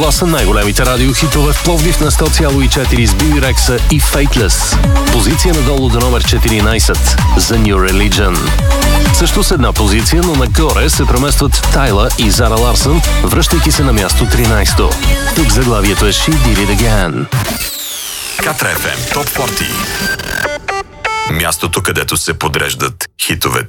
Това са най-големите радиохитове в Пловдив на 100,4 с Bibi Rexa и Fateless. Позиция надолу до номер 14 за New Religion. Също с една позиция, но нагоре се преместват Тайла и Зара Ларсън, връщайки се на място 13. Тук заглавието е She Did It Again. Катра FM Топ 40. Мястото, където се подреждат хитовете.